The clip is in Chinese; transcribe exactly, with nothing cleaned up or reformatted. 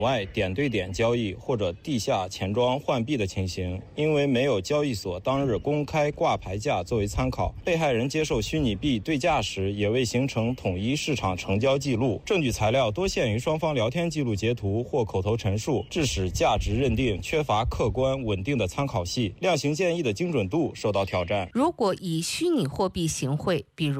外点对点交易或者地下钱庄换币的情形，因为没有交易所当日公开挂牌价作为参考，被害人接受虚拟币对价时也未形成统一市场成交记录，证据材料多限于双方聊天记录截图或口头陈述，致使价值认定缺乏客观稳定的参考系，量刑建议的精准度受到挑战。 如果以虚拟货币行贿，比如